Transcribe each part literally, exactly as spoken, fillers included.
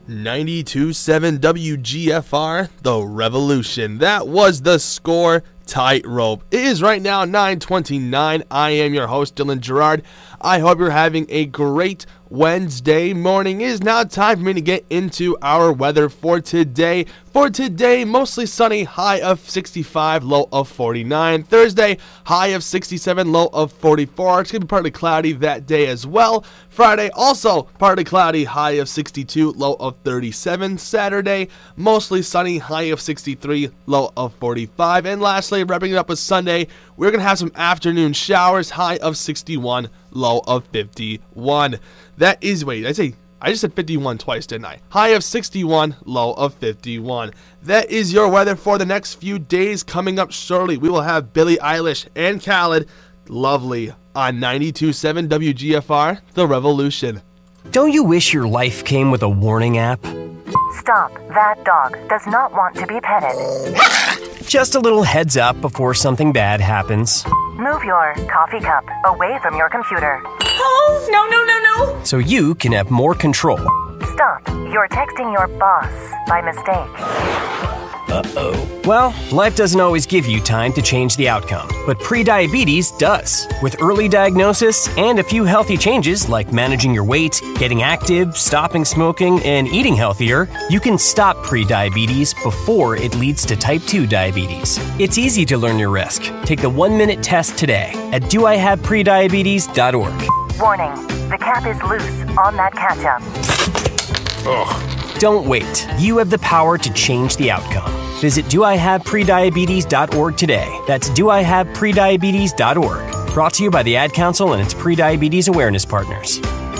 ninety-two point seven W G F R, The Revolution. That was the score. Tightrope. It is right now nine twenty-nine. I am your host, Dylan Gerard. I hope you're having a great Wednesday morning. It is now time for me to get into our weather for today. For today, mostly sunny, high of sixty-five, low of forty-nine. Thursday, high of sixty-seven, low of forty-four. It's going to be partly cloudy that day as well. Friday, also partly cloudy, high of sixty-two, low of thirty-seven. Saturday, mostly sunny, high of sixty-three, low of forty-five. And lastly, wrapping it up with Sunday, we're going to have some afternoon showers, high of sixty-one, low of fifty-one. That is, wait, I say, I just said fifty-one twice, didn't I? High of sixty-one, low of fifty-one. That is your weather for the next few days. Coming up shortly, we will have Billie Eilish and Khaled, Lovely, on ninety-two point seven W G F R, The Revolution. Don't you wish your life came with a warning app? Stop. That dog does not want to be petted. Just a little heads up before something bad happens. Move your coffee cup away from your computer. Oh, no, no, no, no. So you can have more control. Stop. You're texting your boss by mistake. Uh-oh. Well, life doesn't always give you time to change the outcome, but prediabetes does. With early diagnosis and a few healthy changes like managing your weight, getting active, stopping smoking, and eating healthier, you can stop prediabetes before it leads to type two diabetes. It's easy to learn your risk. Take the one-minute test today at do I have prediabetes dot org. Warning. The cap is loose on that ketchup. Ugh. Don't wait. You have the power to change the outcome. Visit do I have prediabetes dot org today. That's do I have prediabetes dot org. Brought to you by the Ad Council and its Prediabetes Awareness Partners.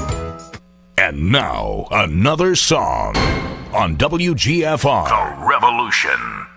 And now, another song on W G F R. The Revolution.